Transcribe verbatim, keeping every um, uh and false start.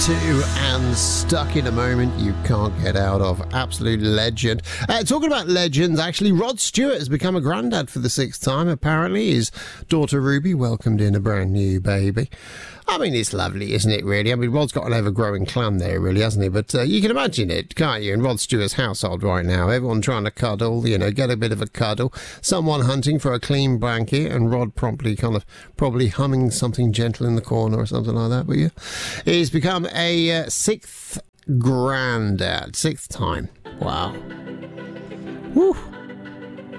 two and Stuck in a Moment You Can't Get Out Of. Absolute legend. Uh, talking about legends, actually, Rod Stewart has become a granddad for the sixth time, apparently. His daughter Ruby welcomed in a brand new baby. I mean, it's lovely, isn't it, really? I mean, Rod's got an ever-growing clan there, really, hasn't he? But uh, you can imagine it, can't you, in Rod Stewart's household right now. Everyone trying to cuddle, you know, get a bit of a cuddle. Someone hunting for a clean blanket, and Rod promptly kind of probably humming something gentle in the corner or something like that. But yeah, he's become a uh, sixth granddad. Sixth time. Wow. Woo.